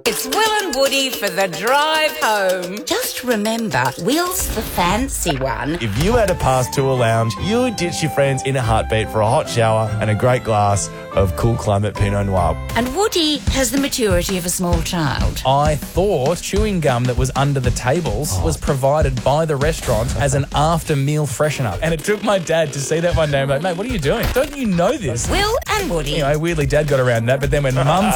It's Will and Woody for the drive home. Just remember, Will's the fancy one. If you had a pass to a lounge, you would ditch your friends in a heartbeat for a hot shower and a great glass of cool climate Pinot Noir. And Woody has the maturity of a small child. I thought chewing gum that was under the tables was provided by the restaurant as an after-meal freshener. And it took my dad to see that one day. I'm like, mate, what are you doing? Don't you know this? Will and Woody. Anyway, weirdly, Dad got around that, but then when Mum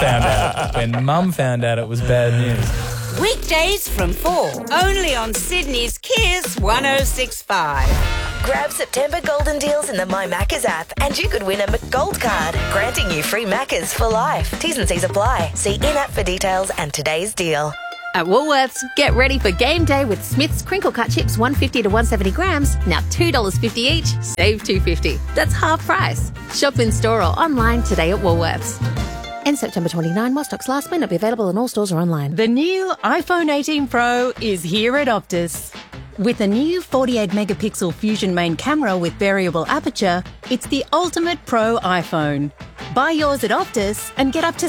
found out, it was bad news. Weekdays from 4, only on Sydney's Kiss 106.5. Grab September golden deals in the My Maccas app and you could win a McGold card, granting you free Maccas for life. T's and C's apply. See in-app for details and today's deal. At Woolworths, get ready for game day with Smith's Crinkle Cut Chips 150 to 170 grams, now $2.50 each, save $2.50. That's half price. Shop in store or online today at Woolworths. End September 29, while stocks last, may not be available in all stores or online. The new iPhone 18 Pro is here at Optus. With a new 48-megapixel Fusion main camera with variable aperture, it's the ultimate pro iPhone. Buy yours at Optus and get up to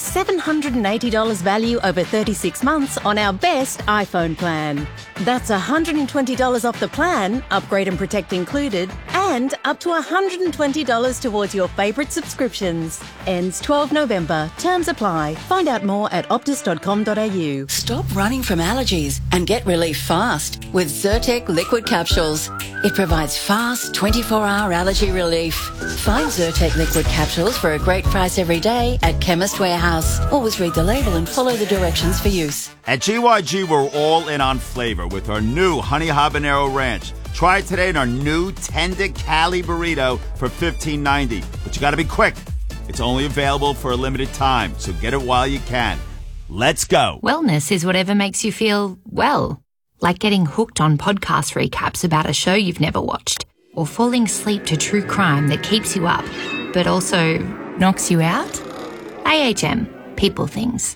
$780 value over 36 months on our best iPhone plan. That's $120 off the plan, upgrade and protect included, and up to $120 towards your favourite subscriptions. Ends 12 November. Terms apply. Find out more at optus.com.au. Stop running from allergies and get relief fast with Zyrtec liquid capsules. It provides fast 24-hour allergy relief. Find Zyrtec liquid capsules for a great price every day at Chemist Warehouse. Always read the label and follow the directions for use. At GYG, we're all in on flavor with our new Honey Habanero Ranch. Try it today in our new Tender Cali Burrito for $15.90. But you got to be quick. It's only available for a limited time, so get it while you can. Let's go. Wellness is whatever makes you feel well. Like getting hooked on podcast recaps about a show you've never watched. Or falling asleep to true crime that keeps you up, but also knocks you out. AHM. People things.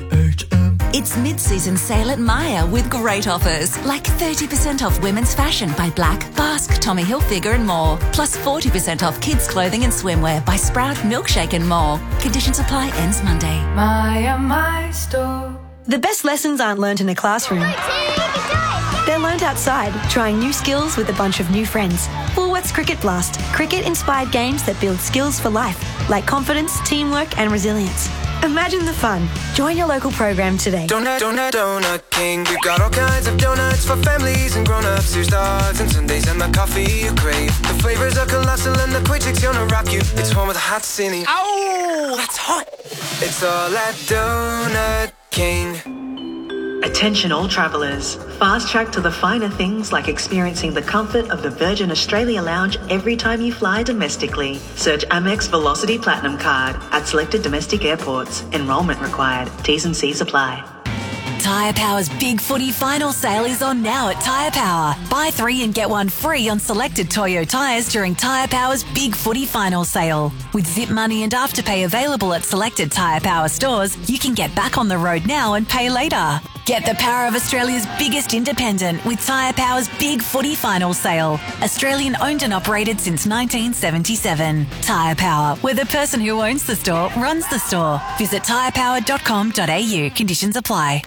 It's mid-season sale at Myer with great offers, like 30% off women's fashion by Black, Basque, Tommy Hilfiger and more, plus 40% off kids' clothing and swimwear by Sprout, Milkshake and more. Conditions apply, ends Monday. Myer, my store. The best lessons aren't learnt in a classroom. They're learnt outside, trying new skills with a bunch of new friends. Woolworths Cricket Blast. Cricket-inspired games that build skills for life, like confidence, teamwork and resilience. Imagine the fun. Join your local program today. Donut King. We've got all kinds of donuts for families and grown-ups. Here's dogs and Sundays and the coffee you crave. The flavors are colossal and the quick chick's gonna rock you. It's home with a hot cine. Ow, that's hot. It's all at Donut King. Attention all travellers. Fast track to the finer things like experiencing the comfort of the Virgin Australia Lounge every time you fly domestically. Search Amex Velocity Platinum Card at selected domestic airports. Enrolment required. T's and C's apply. Tyre Power's Big Footy Final Sale is on now at Tyre Power. Buy 3 and get 1 free on selected Toyo tyres during Tyre Power's Big Footy Final Sale. With Zip Money and Afterpay available at selected Tyre Power stores, you can get back on the road now and pay later. Get the power of Australia's biggest independent with Tyre Power's Big Footy Final Sale. Australian owned and operated since 1977. Tyre Power, where the person who owns the store runs the store. Visit tyrepower.com.au. Conditions apply.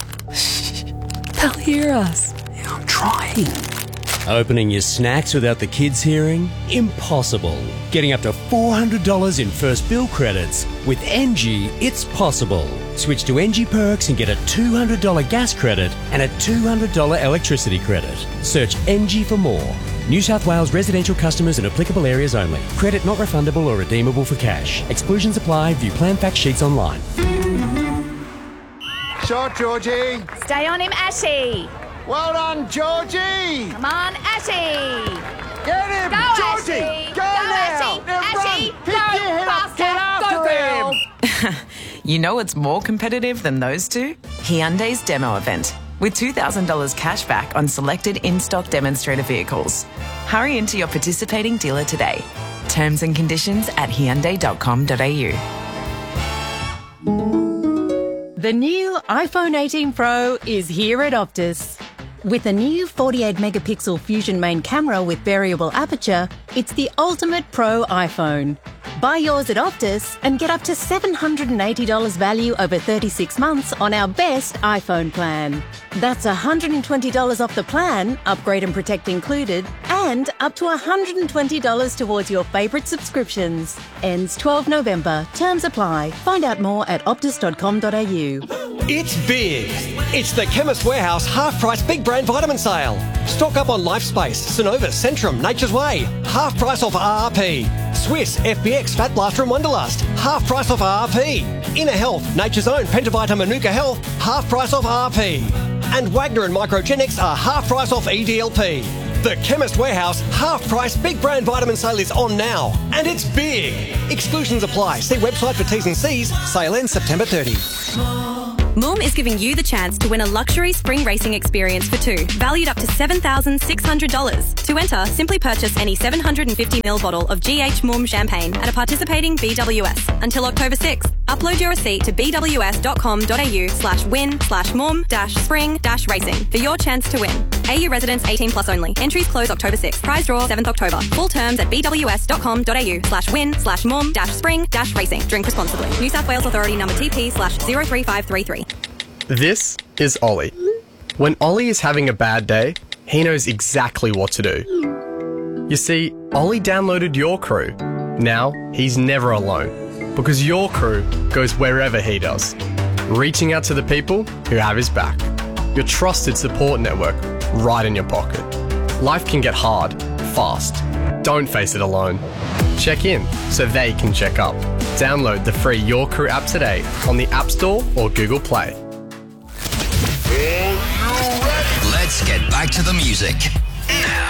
They'll hear us. Yeah, I'm trying. Opening your snacks without the kids hearing? Impossible. Getting up to $400 in first bill credits. With NG, it's possible. Switch to NG Perks and get a $200 gas credit and a $200 electricity credit. Search NG for more. New South Wales residential customers in applicable areas only. Credit not refundable or redeemable for cash. Exclusions apply. View plan fact sheets online. Shot, Georgie. Stay on him, Ashy. Well done, Georgie. Come on, Ashy. Get him, go, Georgie. Ashy. Go now. Ashy. Ashy. Pick your head up. Get after him. You know what's more competitive than those two? Hyundai's demo event, with $2,000 cash back on selected in-stock demonstrator vehicles. Hurry into your participating dealer today. Terms and conditions at hyundai.com.au. The new iPhone 18 Pro is here at Optus. With a new 48-megapixel Fusion main camera with variable aperture, it's the ultimate pro iPhone. Buy yours at Optus and get up to $780 value over 36 months on our best iPhone plan. That's $120 off the plan, upgrade and protect included, and up to $120 towards your favourite subscriptions. Ends 12 November. Terms apply. Find out more at optus.com.au. It's big. It's the Chemist Warehouse half-price big brand vitamin sale. Stock up on Lifespace, Synovus, Centrum, Nature's Way. Half price off RRP. Swiss, FBX, Fat Blaster and Wonderlust. Half price off RRP. Inner Health, Nature's Own, Pentavita Manuka Health. Half price off RRP. And Wagner and Microgenics are half price off EDLP. The Chemist Warehouse half-price big brand vitamin sale is on now. And it's big. Exclusions apply. See website for T's and C's. Sale ends September 30. Moom is giving you the chance to win a luxury spring racing experience for two, valued up to $7,600. To enter, simply purchase any 750ml bottle of GH Moom champagne at a participating BWS until October 6th. Upload your receipt to bws.com.au/win/moom-spring-racing for your chance to win. AU residents 18 plus only. Entries close October 6th. Prize draw 7th October. Full terms at bws.com.au/win/moom-spring-racing. Drink responsibly. New South Wales Authority number TP/03533. This is Ollie. When Ollie is having a bad day, he knows exactly what to do. You see, Ollie downloaded Your Crew. Now, he's never alone, because Your Crew goes wherever he does, reaching out to the people who have his back. Your trusted support network right in your pocket. Life can get hard, fast. Don't face it alone. Check in so they can check up. Download the free Your Crew app today on the App Store or Google Play. Let's get back to the music.